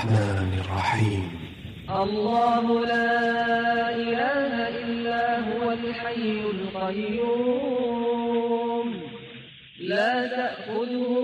الرحمن الرحيم. الله لا إله إلا هو الحي القيوم لا تأخذه